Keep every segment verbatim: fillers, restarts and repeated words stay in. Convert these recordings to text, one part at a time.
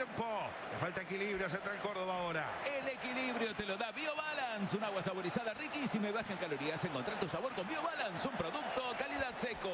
tiempo. Le falta equilibrio a Central Córdoba ahora. El equilibrio te lo da BioBalance, un agua saborizada riquísima y baja en calorías. Encontrar tu sabor con BioBalance, un producto calidad seco.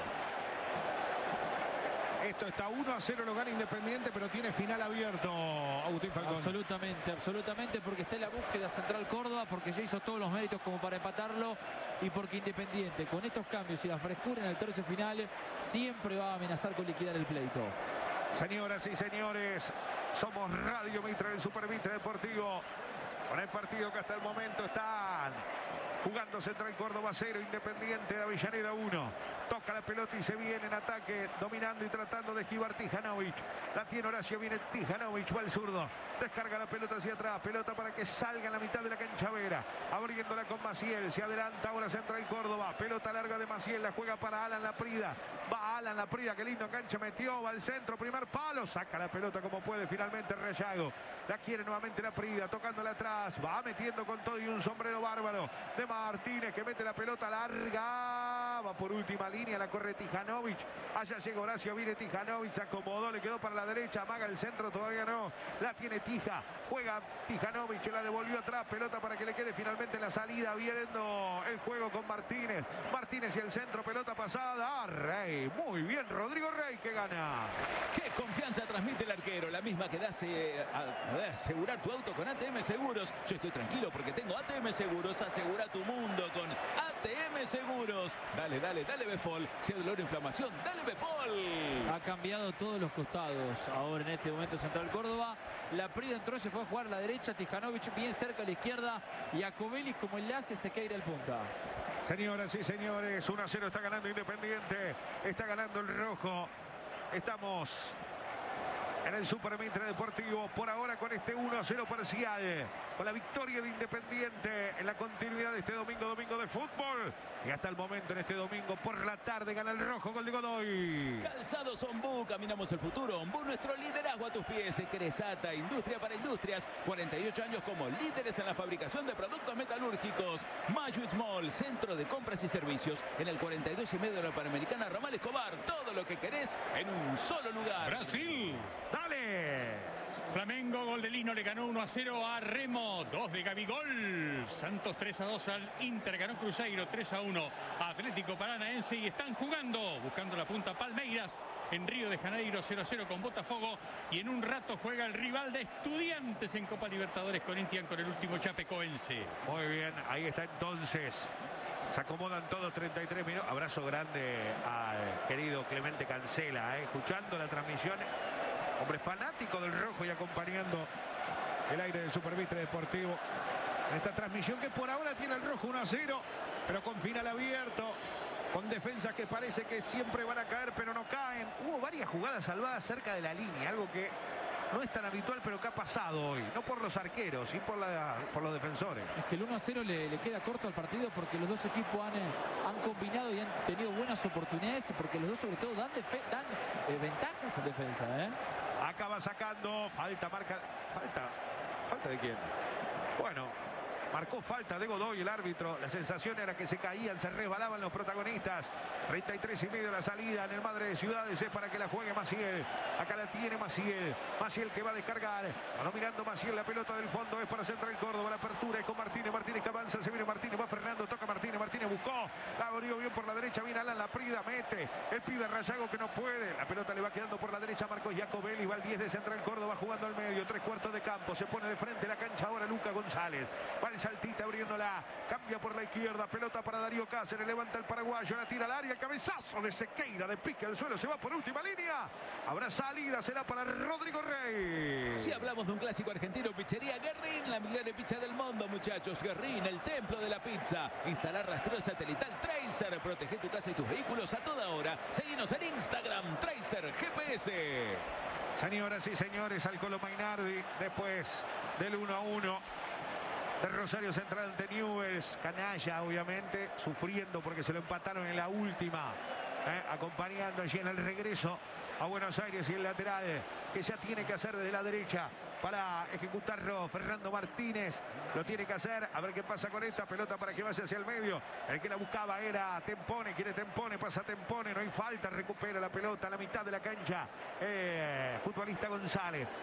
Esto está uno a cero, lo gana Independiente, pero tiene final abierto, Agustín Falcón. Absolutamente, absolutamente, porque está en la búsqueda Central Córdoba, porque ya hizo todos los méritos como para empatarlo y porque Independiente, con estos cambios y la frescura en el tercio final, siempre va a amenazar con liquidar el pleito. Señoras y señores, somos Radio Mitre del Super Mitre Deportivo. Con el partido que hasta el momento están jugando Central Córdoba cero, Independiente de Avellaneda uno. Toca la pelota y se viene en ataque, dominando y tratando de esquivar Tijanovic. La tiene Horacio, viene Tijanovic, va al zurdo. Descarga la pelota hacia atrás, pelota para que salga en la mitad de la cancha Vera. Abriéndola con Maciel, se adelanta ahora Central Córdoba. Pelota larga de Maciel, la juega para Alan Laprida. Va Alan Laprida, qué lindo enganche metió, va al centro, primer palo. Saca la pelota como puede finalmente Rayago. La quiere nuevamente Laprida, tocándola atrás. Va metiendo con todo y un sombrero bárbaro de Martínez, que mete la pelota larga. Va por última línea, la corre Tijanovic. Allá llega Horacio, viene Tijanovic, se acomodó, le quedó para la derecha, amaga el centro, todavía no. La tiene Tija, juega Tijanovic, la devolvió atrás, pelota para que le quede finalmente la salida, viendo el juego con Martínez. Martínez y el centro, pelota pasada a Rey. Muy bien, Rodrigo Rey, que gana. Qué confianza transmite el arquero, la misma que da eh, a, a asegurar tu auto con A T M Seguros. Yo estoy tranquilo porque tengo A T M Seguros. Asegura tu mundo con A T M Seguros. Dale, dale, dale Befol. Si hay dolor o inflamación, dale Befol. Ha cambiado todos los costados ahora en este momento Central Córdoba. Laprida entró, se fue a jugar a la derecha, Tijanovic bien cerca a la izquierda y a Cobelis como enlace se cae al punta. Señoras y señores, uno a cero está ganando Independiente, está ganando el rojo. Estamos en el Super Mitre Deportivo, por ahora con este uno a cero parcial, con la victoria de Independiente en la continuidad de este domingo, domingo de fútbol. Y hasta el momento en este domingo por la tarde gana el rojo, gol de Godoy. Calzados Ombú, caminamos el futuro. Ombú, nuestro liderazgo a tus pies. Cresata, industria para industrias. cuarenta y ocho años como líderes en la fabricación de productos metalúrgicos. Mayuitz Mall, centro de compras y servicios. En el cuarenta y dos y medio de la Panamericana Ramal Escobar. Todo lo que querés en un solo lugar. Brasil. ¡Dale! Flamengo, gol de Lino, le ganó uno a cero a Remo, dos de Gabigol. Santos tres a dos al Inter, ganó Cruzeiro tres a uno a Atlético Paranaense y están jugando, buscando la punta Palmeiras en Río de Janeiro, cero a cero con Botafogo, y en un rato juega el rival de Estudiantes en Copa Libertadores, Corinthians, con el último Chapecoense. Muy bien, ahí está entonces. Se acomodan todos, treinta y tres minutos. Abrazo grande al querido Clemente Cancela, ¿eh? Escuchando la transmisión. Hombre fanático del rojo y acompañando el aire del Super Mitre Deportivo. En esta transmisión que por ahora tiene el rojo uno a cero, pero con final abierto, con defensas que parece que siempre van a caer, pero no caen. Hubo varias jugadas salvadas cerca de la línea, algo que no es tan habitual, pero que ha pasado hoy. No por los arqueros, sino por, la, por los defensores. Es que el uno a cero le, le queda corto al partido porque los dos equipos han, eh, han combinado y han tenido buenas oportunidades y porque los dos sobre todo dan, dan eh, ventajas en defensa, ¿eh? Acaba sacando, falta, marca, falta, falta de quién. Bueno, marcó falta de Godoy el árbitro. La sensación era que se caían, se resbalaban los protagonistas. treinta y tres y medio la salida en el Madre de Ciudades es para que la juegue Maciel. Acá la tiene Maciel. Maciel que va a descargar. Va dominando Maciel, la pelota del fondo es para Central Córdoba. La apertura es con Martínez. Martínez que avanza, se viene Martínez, va Fernando, toca Martínez. Martínez buscó, la abrió bien por la derecha. Viene Alan Laprida, mete. El pibe Rayago que no puede. La pelota le va quedando por la derecha. Marcos Jacobelli va al diez de Central Córdoba jugando al medio. Tres cuartos de campo. Se pone de frente la cancha ahora Luca González. Va el saltita abriéndola. Cambia por la izquierda. Pelota para Darío Cáceres. Levanta el paraguayo. La tira al área. El cabezazo de Sequeira. De pique al suelo. Se va por última línea. Habrá salida. Será para Rodrigo Rey. Si hablamos de un clásico argentino, Pizzería Guerrín. La mejor pizza del mundo, muchachos. Guerrín, el templo de la pizza. Instalar rastreo satelital Tracer. Protege tu casa y tus vehículos a toda hora. Seguinos en Instagram. Tracer G P S. Señoras y señores, al Colo Mainardi. Después del uno a uno. De Rosario Central ante Newell's. Canalla, obviamente, sufriendo porque se lo empataron en la última. Eh, acompañando allí en el regreso a Buenos Aires y el lateral que ya tiene que hacer desde la derecha para ejecutarlo Fernando Martínez. Lo tiene que hacer. A ver qué pasa con esta pelota para que vaya hacia el medio. El que la buscaba era Tempone. Quiere Tempone, pasa Tempone. No hay falta. Recupera la pelota a la mitad de la cancha. Eh, futbolista González.